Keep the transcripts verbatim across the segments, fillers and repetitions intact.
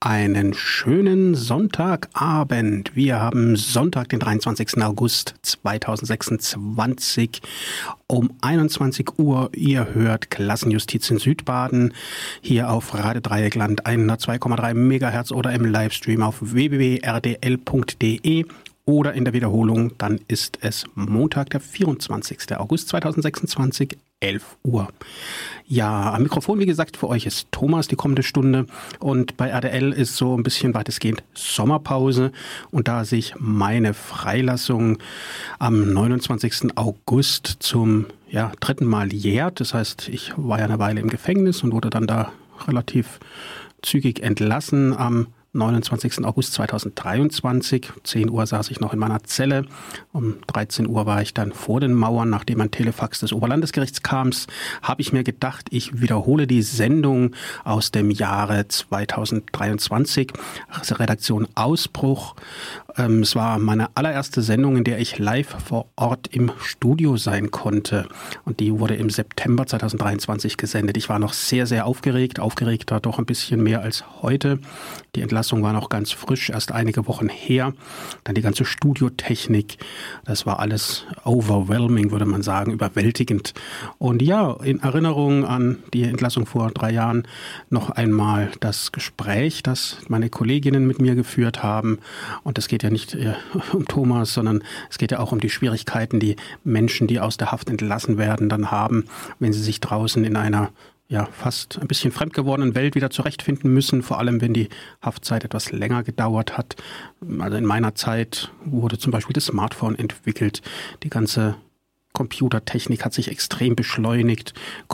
Einen schönen Sonntagabend. Wir haben Sonntag, den dreiundzwanzigsten August zweitausendsechsundzwanzig um einundzwanzig Uhr. Ihr hört Klassenjustiz in Südbaden hier auf Radio Dreieckland hundertzwei Komma drei Megahertz oder im Livestream auf w w w punkt r d l punkt d e oder in der Wiederholung. Dann ist es Montag, der vierundzwanzigsten August zweitausendsechsundzwanzig, elf Uhr. Ja, am Mikrofon, wie gesagt, für euch ist Thomas die kommende Stunde und bei R D L ist so ein bisschen weitestgehend Sommerpause und da sich meine Freilassung am neunundzwanzigsten August zum ja, dritten Mal jährt, das heißt, ich war ja eine Weile im Gefängnis und wurde dann da relativ zügig entlassen am neunundzwanzigsten August zweitausenddreiundzwanzig. zehn Uhr saß ich noch in meiner Zelle. Um dreizehn Uhr war ich dann vor den Mauern. Nachdem ein Telefax des Oberlandesgerichts kam, habe ich mir gedacht, ich wiederhole die Sendung aus dem Jahre zweitausenddreiundzwanzig. Redaktion Ausbruch. Es war meine allererste Sendung, in der ich live vor Ort im Studio sein konnte. Und die wurde im September zweitausenddreiundzwanzig gesendet. Ich war noch sehr, sehr aufgeregt. Aufgeregter doch ein bisschen mehr als heute. Die Entlassung war noch ganz frisch, erst einige Wochen her. Dann die ganze Studiotechnik. Das war alles overwhelming, würde man sagen, überwältigend. Und ja, in Erinnerung an die Entlassung vor drei Jahren noch einmal das Gespräch, das meine Kolleginnen mit mir geführt haben. Und es geht ja nicht äh, um Thomas, sondern es geht ja auch um die Schwierigkeiten, die Menschen, die aus der Haft entlassen werden, dann haben, wenn sie sich draußen in einer ja, fast ein bisschen fremd gewordenen Welt wieder zurechtfinden müssen, vor allem wenn die Haftzeit etwas länger gedauert hat. Also in meiner Zeit wurde zum Beispiel das Smartphone entwickelt, die ganze Computertechnik hat sich extrem beschleunigt,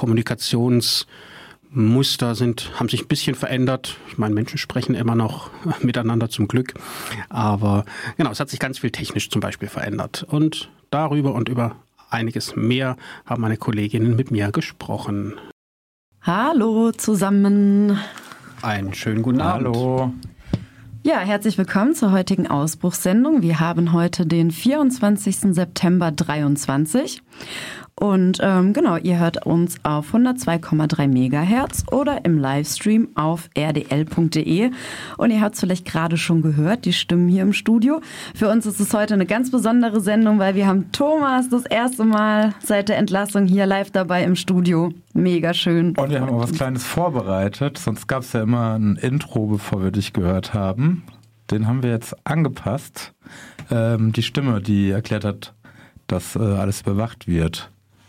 Kommunikationsmuster sind, haben sich ein bisschen verändert. Ich meine, Menschen sprechen immer noch miteinander zum Glück, aber genau, es hat sich ganz viel technisch zum Beispiel verändert. Und darüber und über einiges mehr haben meine Kolleginnen mit mir gesprochen. Hallo zusammen. Einen schönen guten Abend. Hallo. Ja, herzlich willkommen zur heutigen Ausbruchssendung. Wir haben heute den vierundzwanzigsten September dreiundzwanzig. Und ähm, genau, ihr hört uns auf hundertzwei Komma drei Megahertz oder im Livestream auf r d l punkt d e. Und ihr habt es vielleicht gerade schon gehört, die Stimmen hier im Studio. Für uns ist es heute eine ganz besondere Sendung, weil wir haben Thomas das erste Mal seit der Entlassung hier live dabei im Studio. Mega schön. Und wir haben auch was Kleines vorbereitet. Sonst gab es ja immer ein Intro, bevor wir dich gehört haben. Den haben wir jetzt angepasst. Ähm, die Stimme, die erklärt hat, dass äh, alles überwacht wird.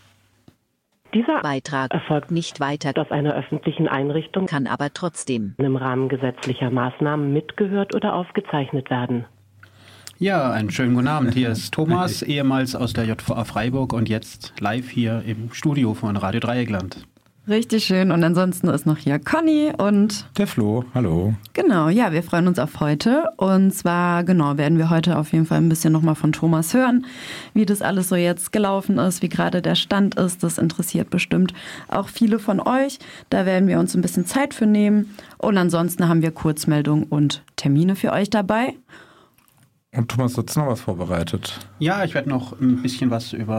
Dieser Beitrag erfolgt nicht weiter aus einer öffentlichen Einrichtung, kann aber trotzdem im Rahmen gesetzlicher Maßnahmen mitgehört oder aufgezeichnet werden. Ja, einen schönen guten Abend. Hier ist Thomas, ehemals aus der J V A Freiburg und jetzt live hier im Studio von Radio Dreieckland. Richtig schön. Und ansonsten ist noch hier Conny und der Flo. Hallo. Genau, ja, wir freuen uns auf heute. Und zwar, genau, werden wir heute auf jeden Fall ein bisschen nochmal von Thomas hören, wie das alles so jetzt gelaufen ist, wie gerade der Stand ist. Das interessiert bestimmt auch viele von euch. Da werden wir uns ein bisschen Zeit für nehmen. Und ansonsten haben wir Kurzmeldungen und Termine für euch dabei. Und Thomas, hast du noch was vorbereitet? Ja, ich werde noch ein bisschen was über